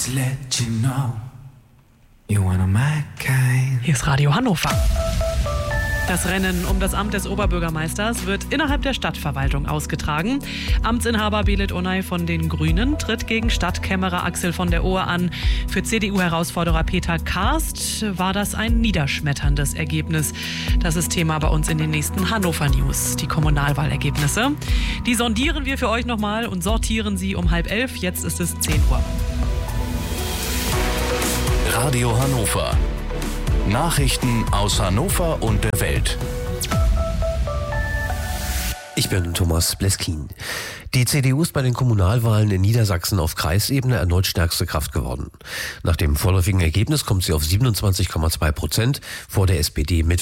Just let you know, you're one of my kind. Hier ist Radio Hannover. Das Rennen um das Amt des Oberbürgermeisters wird innerhalb der Stadtverwaltung ausgetragen. Amtsinhaber Belit Onay von den Grünen tritt gegen Stadtkämmerer Axel von der Ohe an. Für CDU-Herausforderer Peter Karst war das ein niederschmetterndes Ergebnis. Das ist Thema bei uns in den nächsten Hannover News. Die Kommunalwahlergebnisse. Die sondieren wir für euch nochmal und sortieren sie um 10:30. Jetzt ist es 10 Uhr. Radio Hannover. Nachrichten aus Hannover und der Welt. Ich bin Thomas Bleskin. Die CDU ist bei den Kommunalwahlen in Niedersachsen auf Kreisebene erneut stärkste Kraft geworden. Nach dem vorläufigen Ergebnis kommt sie auf 27,2%, vor der SPD mit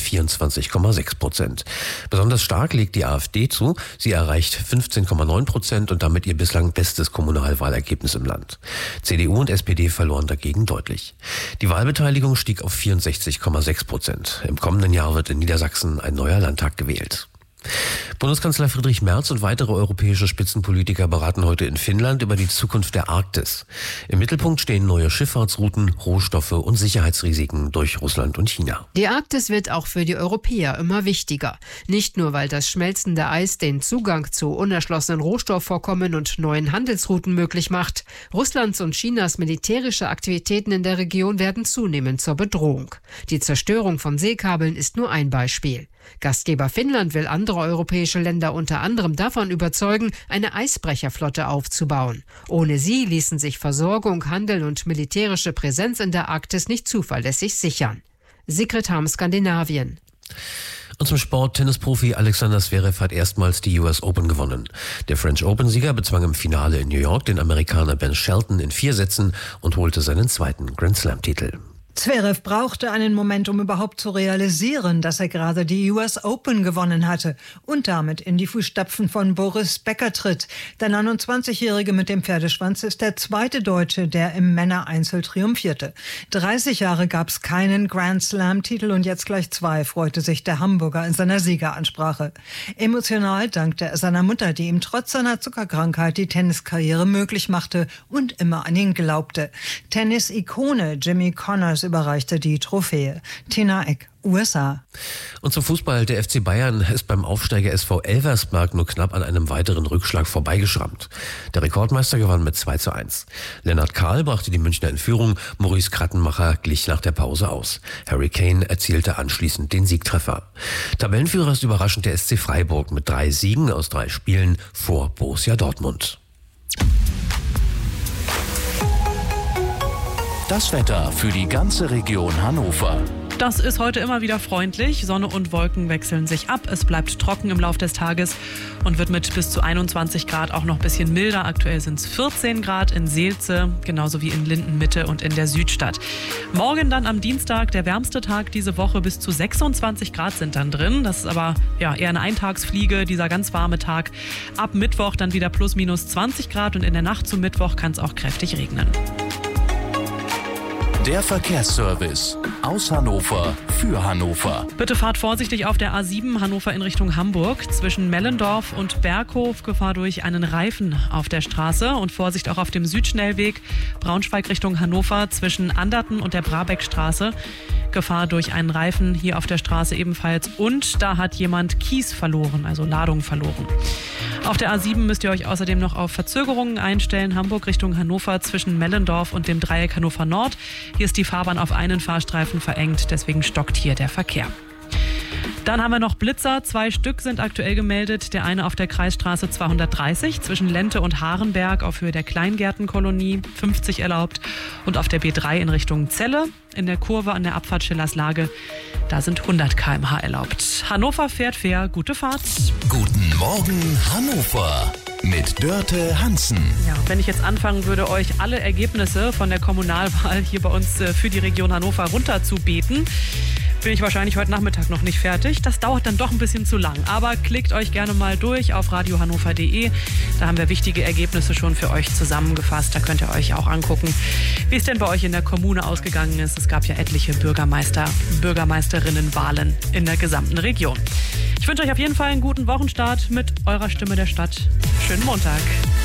24,6%. Besonders stark legt die AfD zu. Sie erreicht 15,9% und damit ihr bislang bestes Kommunalwahlergebnis im Land. CDU und SPD verloren dagegen deutlich. Die Wahlbeteiligung stieg auf 64,6%. Im kommenden Jahr wird in Niedersachsen ein neuer Landtag gewählt. Bundeskanzler Friedrich Merz und weitere europäische Spitzenpolitiker beraten heute in Finnland über die Zukunft der Arktis. Im Mittelpunkt stehen neue Schifffahrtsrouten, Rohstoffe und Sicherheitsrisiken durch Russland und China. Die Arktis wird auch für die Europäer immer wichtiger. Nicht nur, weil das schmelzende Eis den Zugang zu unerschlossenen Rohstoffvorkommen und neuen Handelsrouten möglich macht. Russlands und Chinas militärische Aktivitäten in der Region werden zunehmend zur Bedrohung. Die Zerstörung von Seekabeln ist nur ein Beispiel. Gastgeber Finnland will andere europäische Länder unter anderem davon überzeugen, eine Eisbrecherflotte aufzubauen. Ohne sie ließen sich Versorgung, Handel und militärische Präsenz in der Arktis nicht zuverlässig sichern. Sigrid Harm, Skandinavien. Und zum Sport: Tennisprofi Alexander Zverev hat erstmals die US Open gewonnen. Der French Open-Sieger bezwang im Finale in New York den Amerikaner Ben Shelton in 4 Sätzen und holte seinen zweiten Grand-Slam-Titel. Zverev brauchte einen Moment, um überhaupt zu realisieren, dass er gerade die US Open gewonnen hatte und damit in die Fußstapfen von Boris Becker tritt. Der 29-Jährige mit dem Pferdeschwanz ist der zweite Deutsche, der im Männereinzel triumphierte. 30 Jahre gab es keinen Grand-Slam-Titel und jetzt gleich 2, freute sich der Hamburger in seiner Siegeransprache. Emotional dankte er seiner Mutter, die ihm trotz seiner Zuckerkrankheit die Tenniskarriere möglich machte und immer an ihn glaubte. Tennis-Ikone Jimmy Connors überreichte die Trophäe. Tina Eck, USA. Und zum Fußball: Der FC Bayern ist beim Aufsteiger SV Elversberg nur knapp an einem weiteren Rückschlag vorbeigeschrammt. Der Rekordmeister gewann mit 2:1. Lennart Kahl brachte die Münchner in Führung, Maurice Krattenmacher glich nach der Pause aus. Harry Kane erzielte anschließend den Siegtreffer. Tabellenführer ist überraschend der SC Freiburg mit 3 Siegen aus 3 Spielen vor Borussia Dortmund. Das Wetter für die ganze Region Hannover. Das ist heute immer wieder freundlich. Sonne und Wolken wechseln sich ab. Es bleibt trocken im Laufe des Tages und wird mit bis zu 21 Grad auch noch ein bisschen milder. Aktuell sind es 14 Grad in Seelze, genauso wie in Lindenmitte und in der Südstadt. Morgen dann am Dienstag, der wärmste Tag diese Woche, bis zu 26 Grad sind dann drin. Das ist aber eher eine Eintagsfliege, dieser ganz warme Tag. Ab Mittwoch dann wieder plus minus 20 Grad und in der Nacht zum Mittwoch kann es auch kräftig regnen. Der Verkehrsservice aus Hannover für Hannover. Bitte fahrt vorsichtig auf der A7 Hannover in Richtung Hamburg. Zwischen Mellendorf und Berghof Gefahr durch einen Reifen auf der Straße. Und Vorsicht auch auf dem Südschnellweg Braunschweig Richtung Hannover zwischen Anderten und der Brabeckstraße. Gefahr durch einen Reifen hier auf der Straße ebenfalls. Und da hat jemand Kies verloren, also Ladung verloren. Auf der A7 müsst ihr euch außerdem noch auf Verzögerungen einstellen. Hamburg Richtung Hannover zwischen Mellendorf und dem Dreieck Hannover Nord. Hier ist die Fahrbahn auf einen Fahrstreifen verengt, deswegen stockt hier der Verkehr. Dann haben wir noch Blitzer. 2 Stück sind aktuell gemeldet. Der eine auf der Kreisstraße 230 zwischen Lente und Harenberg auf Höhe der Kleingärtenkolonie, 50 erlaubt. Und auf der B3 in Richtung Celle in der Kurve an der Abfahrt Schillerslage, da sind 100 km/h erlaubt. Hannover fährt fair. Gute Fahrt. Guten Morgen Hannover mit Dörte Hansen. Ja, wenn ich jetzt anfangen würde, euch alle Ergebnisse von der Kommunalwahl hier bei uns für die Region Hannover runterzubeten, bin ich wahrscheinlich heute Nachmittag noch nicht fertig. Das dauert dann doch ein bisschen zu lang. Aber klickt euch gerne mal durch auf radiohannover.de. Da haben wir wichtige Ergebnisse schon für euch zusammengefasst. Da könnt ihr euch auch angucken, wie es denn bei euch in der Kommune ausgegangen ist. Es gab ja etliche Bürgermeisterinnenwahlen in der gesamten Region. Ich wünsche euch auf jeden Fall einen guten Wochenstart mit eurer Stimme der Stadt. Schönen Montag.